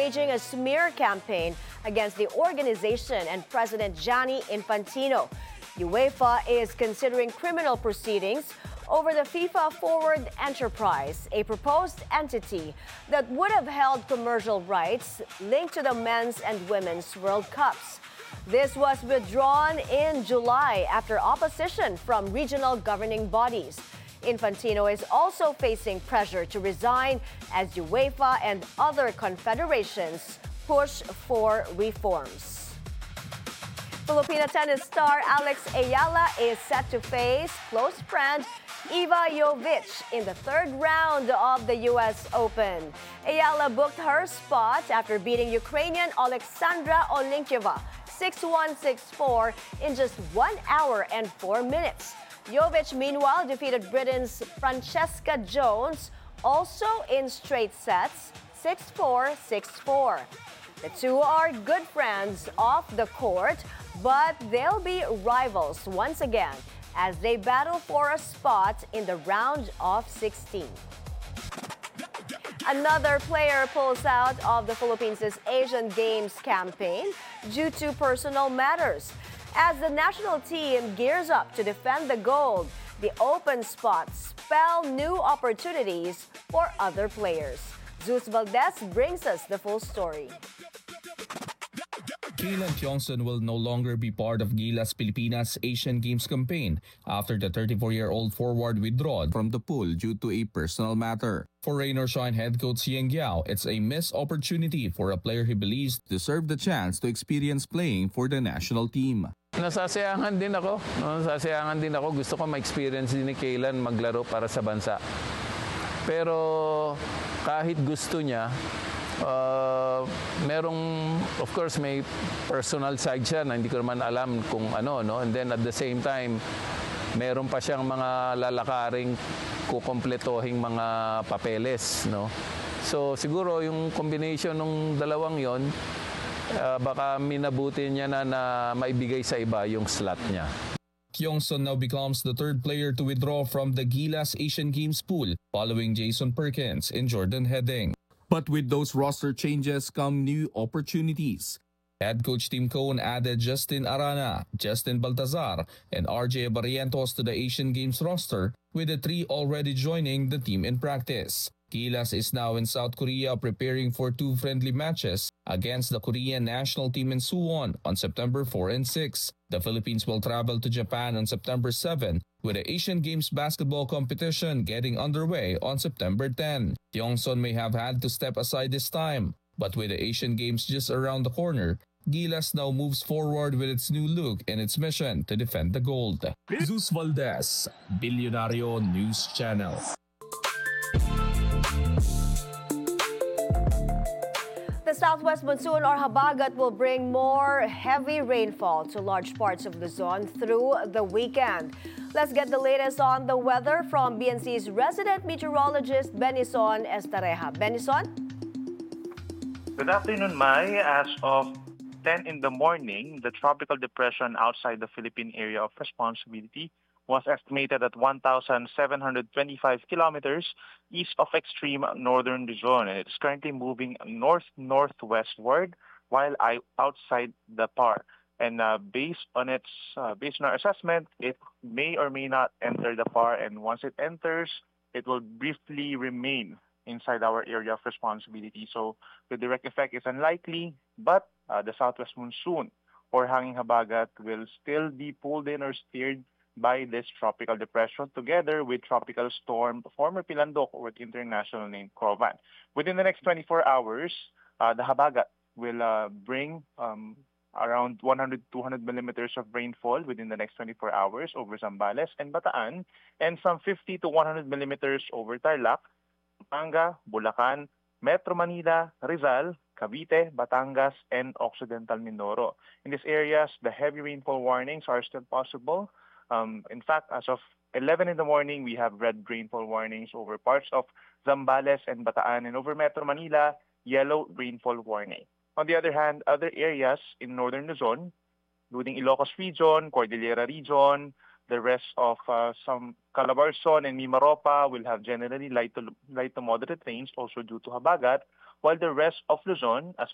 staging a smear campaign against the organization and President Gianni Infantino. UEFA is considering criminal proceedings over the FIFA Forward Enterprise, a proposed entity that would have held commercial rights linked to the men's and women's World Cups. This was withdrawn in July after opposition from regional governing bodies. Infantino is also facing pressure to resign as UEFA and other confederations push for reforms. Filipina tennis star Alex Ayala is set to face close friend Iva Jovic in the third round of the U.S. Open. Ayala booked her spot after beating Ukrainian Alexandra Olenkieva 6-1, 6-4 in just 1 hour and 4 minutes. Jovic, meanwhile, defeated Britain's Francesca Jones, also in straight sets, 6-4, 6-4. The two are good friends off the court, but they'll be rivals once again as they battle for a spot in the round of 16. Another player pulls out of the Philippines' Asian Games campaign due to personal matters. As the national team gears up to defend the gold, the open spots spell new opportunities for other players. Zeus Valdez brings us the full story. Kaylan Tiongson will no longer be part of Gilas Pilipinas Asian Games campaign after the 34-year-old forward withdrew from the pool due to a personal matter. For Rain or Shine head coach Sieng Yao, it's a missed opportunity for a player he believes deserved the chance to experience playing for the national team. Nasasayangan din ako. Gusto ko ma-experience din ni Kaylan maglaro para sa bansa. Pero kahit gusto niya, of course, may personal side siya na hindi ko naman alam kung ano, no? And then at the same time, meron pa siyang mga lalakaring kukompletohing mga papeles, no? So siguro yung combination ng dalawang yon, baka minabuti niya na maibigay sa iba yung slot niya. Tiongson now becomes the third player to withdraw from the Gilas Asian Games pool following Jason Perkins and Jordan Heading. But with those roster changes come new opportunities. Head coach Tim Cohn added Justin Arana, Justin Baltazar, and RJ Barrientos to the Asian Games roster, with the three already joining the team in practice. Gilas is now in South Korea preparing for two friendly matches against the Korean national team in Suwon on September 4 and 6. The Philippines will travel to Japan on September 7, with the Asian Games basketball competition getting underway on September 10. Tiongson may have had to step aside this time, but with the Asian Games just around the corner, Gilas now moves forward with its new look and its mission to defend the gold. Zeus Valdez, Billionario News Channel. The southwest monsoon or habagat will bring more heavy rainfall to large parts of Luzon through the weekend. Let's get the latest on the weather from BNC's resident meteorologist Benison Estareja. Benison? Good afternoon, Mai. As of 10 in the morning, the tropical depression outside the Philippine area of responsibility was estimated at 1,725 kilometers east of extreme northern Luzon. It's currently moving north-northwestward while outside the PAR. And based on our assessment, it may or may not enter the PAR. And once it enters, it will briefly remain inside our area of responsibility. So the direct effect is unlikely, but the southwest monsoon or hanging habagat will still be pulled in or steered by this tropical depression together with tropical storm former Pilandok with international name Crovan. Within the next 24 hours, the habagat will bring around 100-200 millimeters of rainfall within the next 24 hours over Zambales and Bataan, and some 50 to 100 millimeters over Tarlac, Pampanga, Bulacan, Metro Manila, Rizal, Cavite, Batangas, and Occidental Mindoro. In these areas, the heavy rainfall warnings are still possible. In fact, as of 11 in the morning, we have red rainfall warnings over parts of Zambales and Bataan, and over Metro Manila, yellow rainfall warning. On the other hand, other areas in northern Luzon, including Ilocos region, Cordillera region, the rest of some Calabarzon and Mimaropa will have generally light to moderate rains also due to habagat, while the rest of Luzon, as